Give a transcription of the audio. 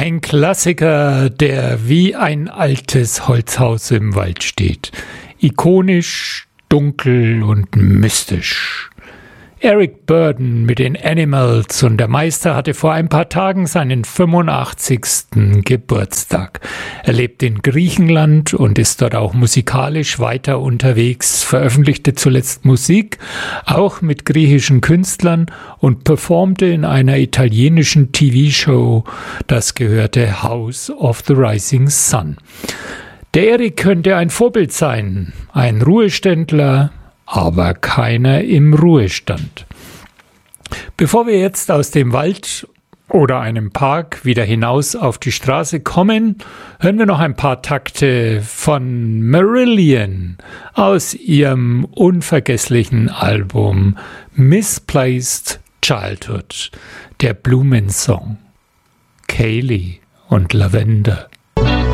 Ein Klassiker, der wie ein altes Holzhaus im Wald steht. Ikonisch, dunkel und mystisch. Eric Burdon mit den Animals und der Meister hatte vor ein paar Tagen seinen 85. Geburtstag. Er lebt in Griechenland und ist dort auch musikalisch weiter unterwegs, veröffentlichte zuletzt Musik, auch mit griechischen Künstlern und performte in einer italienischen TV-Show, das gehörte House of the Rising Sun. Der Eric könnte ein Vorbild sein, ein Ruheständler, aber keiner im Ruhestand. Bevor wir jetzt aus dem Wald oder einem Park wieder hinaus auf die Straße kommen, hören wir noch ein paar Takte von Marillion aus ihrem unvergesslichen Album Misplaced Childhood, der Blumensong. Kaylee und Lavender.